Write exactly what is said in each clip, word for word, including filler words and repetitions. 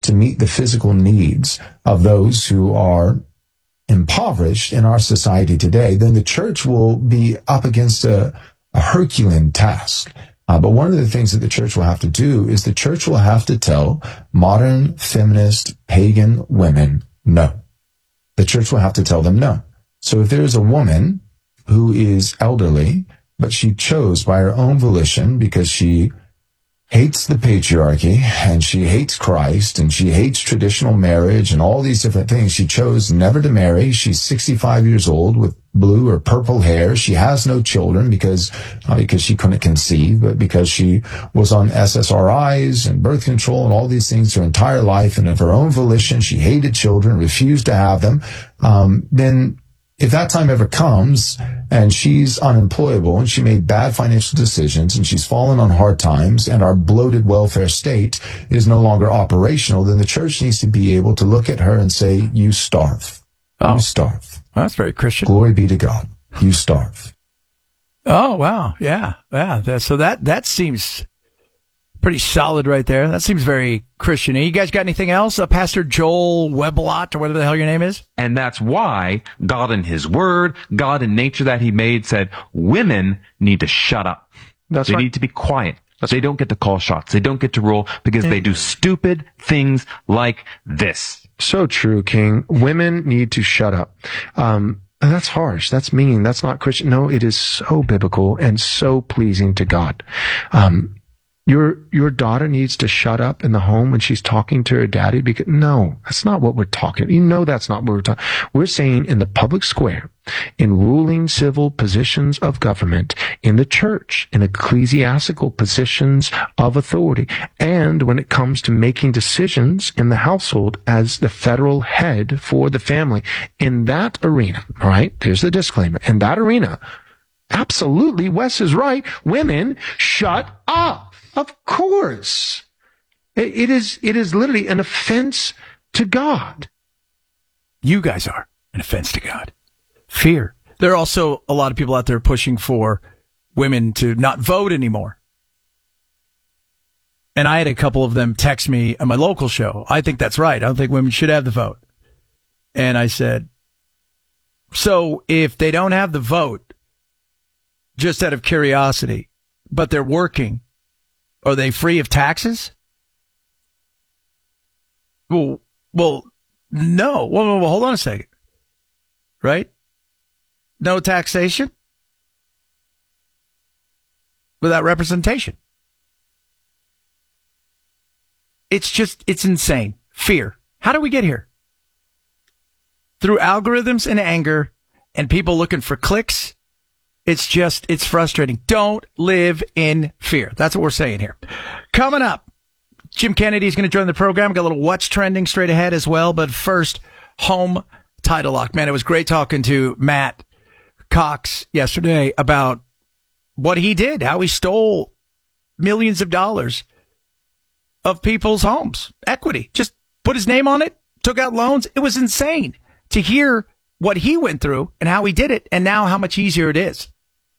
to meet the physical needs of those who are impoverished in our society today, then the church will be up against a, a Herculean task. Uh, but one of the things that the church will have to do is the church will have to tell modern feminist pagan women no. The church will have to tell them no. So if there's a woman who is elderly, but she chose by her own volition because she hates the patriarchy and she hates Christ and she hates traditional marriage and all these different things. She chose never to marry. She's sixty-five years old with blue or purple hair. She has no children because, not because she couldn't conceive, but because she was on S S R Is and birth control and all these things her entire life. And of her own volition, she hated children, refused to have them. Um, then if that time ever comes and she's unemployable and she made bad financial decisions and she's fallen on hard times and our bloated welfare state is no longer operational, then the church needs to be able to look at her and say, you starve. Oh. You starve. Well, that's very Christian. Glory be to God. You starve. Oh, wow. Yeah. Yeah. That, so that, that seems pretty solid right there. That seems very Christian. You guys got anything else? Uh, Pastor Joel Weblot, or whatever the hell your name is? And that's why God in his word, God in nature that he made said women need to shut up. That's they right. need to be quiet. They don't get to call shots. They don't get to rule because they do stupid things like this. So true, King. Women need to shut up. Um, that's harsh. That's mean. That's not Christian. No, it is so biblical and so pleasing to God. Um, Your your daughter needs to shut up in the home when she's talking to her daddy, because no, that's not what we're talking. You know that's not what we're talking. We're saying in the public square, in ruling civil positions of government, in the church, in ecclesiastical positions of authority, and when it comes to making decisions in the household as the federal head for the family, in that arena, all right? Here's the disclaimer. In that arena, absolutely, Wes is right. Women, shut up. Of course. It is, it is literally an offense to God. You guys are an offense to God. Fear. There are also a lot of people out there pushing for women to not vote anymore. And I had a couple of them text me on my local show. I think that's right. I don't think women should have the vote. And I said, so if they don't have the vote, just out of curiosity, but they're working, are they free of taxes? Well, well, no. Well, well, well, hold on a second. Right? No taxation without representation. It's just, it's insane. Fear. How do we get here? Through algorithms and anger and people looking for clicks. It's just, it's frustrating. Don't live in fear. That's what we're saying here. Coming up, Jim Kennedy is going to join the program. Got a little what's trending straight ahead as well. But first, home title lock. Man, it was great talking to Matt Cox yesterday about what he did, how he stole millions of dollars of people's homes. Equity. Just put his name on it, took out loans. It was insane to hear what he went through and how he did it, and now how much easier it is.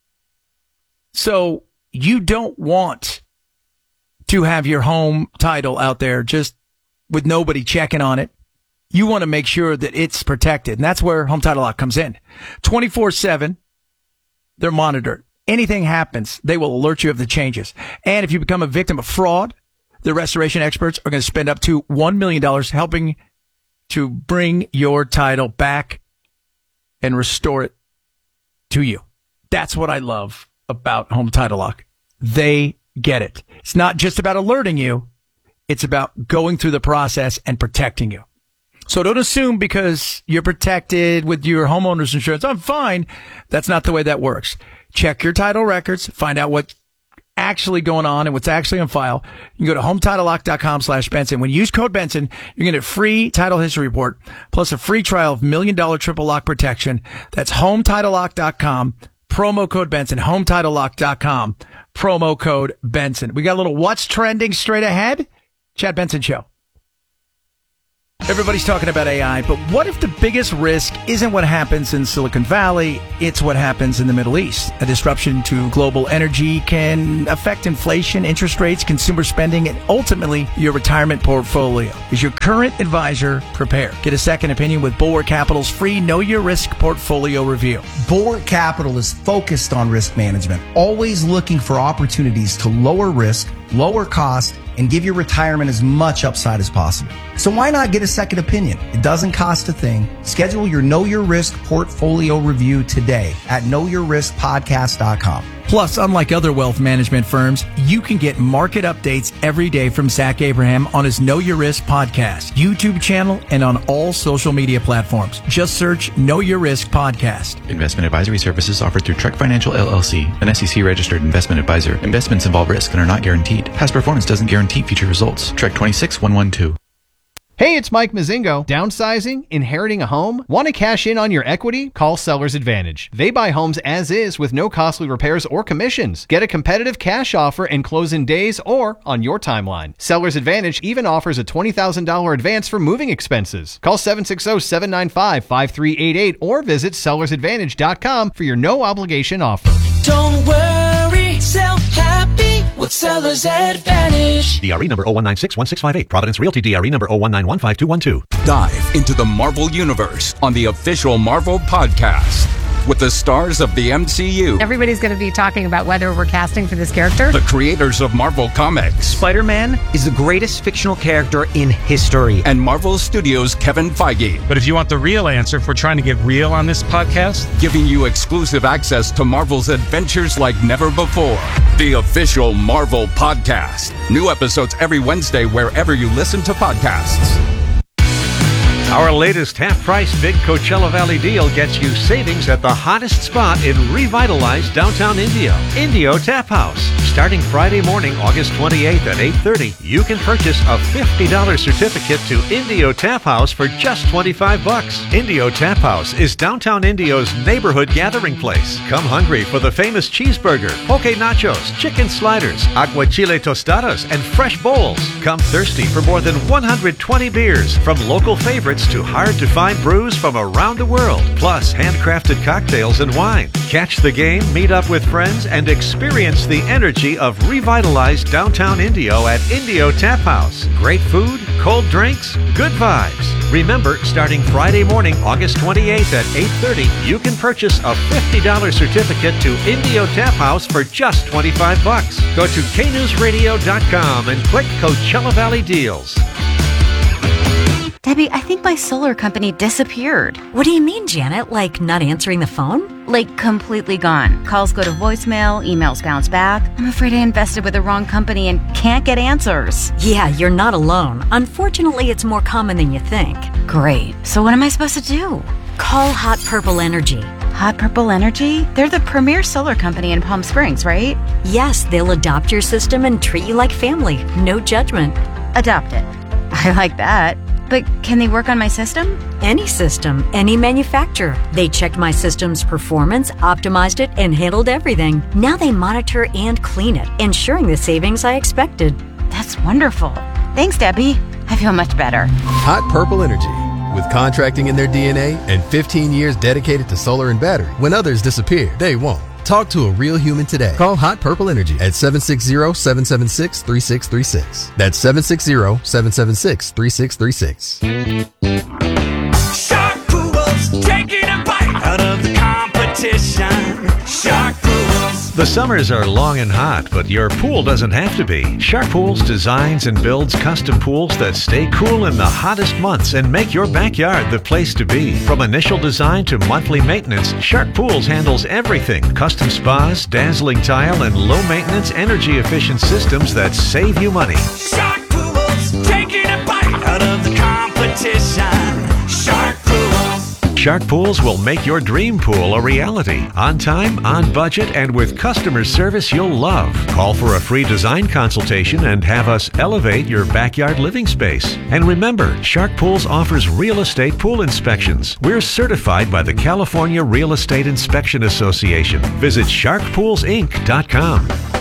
So you don't want to have your home title out there just with nobody checking on it. You want to make sure that it's protected. And that's where Home Title Lock comes in. twenty-four seven, they're monitored. Anything happens, they will alert you of the changes. And if you become a victim of fraud, the restoration experts are going to spend up to one million dollars helping to bring your title back and restore it to you. That's what I love about Home Title Lock. They get it. It's not just about alerting you. It's about going through the process and protecting you. So don't assume because you're protected with your homeowner's insurance, I'm fine. That's not the way that works. Check your title records, find out what's actually going on and what's actually on file. You can go to home title lock dot com slash Benson. When you use code Benson, you're going to get a free title history report plus a free trial of million dollar triple lock protection. That's home title lock dot com. Promo code Benson, home title lock dot com, promo code Benson. We got a little what's trending straight ahead. Chad Benson Show. Everybody's talking about A I, but what if the biggest risk isn't what happens in Silicon Valley, it's what happens in the Middle East? A disruption to global energy can affect inflation, interest rates, consumer spending, and ultimately your retirement portfolio. Is your current advisor prepared? Get a second opinion with Bulwark Capital's free Know Your Risk portfolio review. Bulwark Capital is focused on risk management, always looking for opportunities to lower risk, lower cost, and give your retirement as much upside as possible. So why not get a second opinion? It doesn't cost a thing. Schedule your Know Your Risk portfolio review today at know your risk podcast dot com. Plus, unlike other wealth management firms, you can get market updates every day from Zach Abraham on his Know Your Risk podcast, YouTube channel, and on all social media platforms. Just search Know Your Risk Podcast. Investment advisory services offered through Trek Financial L L C, an S E C-registered investment advisor. Investments involve risk and are not guaranteed. Past performance doesn't guarantee future results. Trek twenty-six one one two. Hey, it's Mike Mazingo. Downsizing? Inheriting a home? Want to cash in on your equity? Call Seller's Advantage. They buy homes as is with no costly repairs or commissions. Get a competitive cash offer and close in days or on your timeline. Seller's Advantage even offers a twenty thousand dollars advance for moving expenses. Call seven six zero, seven nine five, five three eight eight or visit sellers advantage dot com for your no-obligation offer. Don't worry, sell happy with Seller's Advantage. D R E number zero one nine six one six five eight. Providence Realty D R E number zero one nine one five two one two. Dive into the Marvel Universe on the official Marvel Podcast with the stars of the M C U. Everybody's going to be talking about whether we're casting for this character. The creators of Marvel Comics. Spider-Man is the greatest fictional character in history. And Marvel Studios' Kevin Feige. But if you want the real answer, if we're trying to get real on this podcast, giving you exclusive access to Marvel's adventures like never before. The official Marvel Podcast. New episodes every Wednesday wherever you listen to podcasts. Our latest half-price big Coachella Valley deal gets you savings at the hottest spot in revitalized downtown Indio, Indio Tap House. Starting Friday morning, August twenty-eighth at eight thirty, you can purchase a fifty dollars certificate to Indio Tap House for just twenty-five bucks. Indio Tap House is downtown Indio's neighborhood gathering place. Come hungry for the famous cheeseburger, poke nachos, chicken sliders, aguachile tostadas, and fresh bowls. Come thirsty for more than one hundred twenty beers from local favorites to hard-to-find brews from around the world, plus handcrafted cocktails and wine. Catch the game, meet up with friends, and experience the energy of revitalized downtown Indio at Indio Tap House. Great food, cold drinks, good vibes. Remember, starting Friday morning, August twenty-eighth at eight thirty, you can purchase a fifty dollars certificate to Indio Tap House for just twenty-five bucks. Go to k news radio dot com and click Coachella Valley Deals. Debbie, I think my solar company disappeared. What do you mean, Janet? Like not answering the phone? Like completely gone. Calls go to voicemail, emails bounce back. I'm afraid I invested with the wrong company and can't get answers. Yeah, you're not alone. Unfortunately, it's more common than you think. Great. So what am I supposed to do? Call Hot Purple Energy. Hot Purple Energy? They're the premier solar company in Palm Springs, right? Yes, they'll adopt your system and treat you like family. No judgment. Adopt it. I like that. But can they work on my system? Any system, any manufacturer. They checked my system's performance, optimized it, and handled everything. Now they monitor and clean it, ensuring the savings I expected. That's wonderful. Thanks, Debbie. I feel much better. Hot Purple Energy. With contracting in their D N A and fifteen years dedicated to solar and battery, when others disappear, they won't. Talk to a real human today. Call Hot Purple Energy at seven six zero, seven seven six, three six three six. That's seven six zero, seven seven six, three six three six. Shark Pools, taking a bite out of the competition. Shark Pools. The summers are long and hot, but your pool doesn't have to be. Shark Pools designs and builds custom pools that stay cool in the hottest months and make your backyard the place to be. From initial design to monthly maintenance, Shark Pools handles everything. Custom spas, dazzling tile, and low-maintenance, energy-efficient systems that save you money. Shark Pools, taking a bite out of the competition. Shark Pools. Shark Pools will make your dream pool a reality. On time, on budget, and with customer service you'll love. Call for a free design consultation and have us elevate your backyard living space. And remember, Shark Pools offers real estate pool inspections. We're certified by the California Real Estate Inspection Association. Visit shark pools inc dot com.